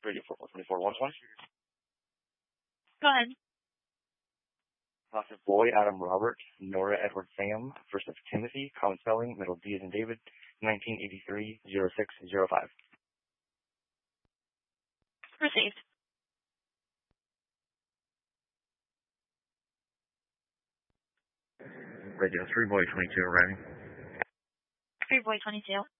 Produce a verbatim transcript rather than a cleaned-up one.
Radio four four twenty-four one twenty. Go ahead. Classic Boy, Adam Robert, Nora Edward Sam, First of Timothy, common spelling, middle D as in David, nineteen eighty-three, oh six oh five. Received. Radio three Boy twenty-two arriving. three Boy twenty-two.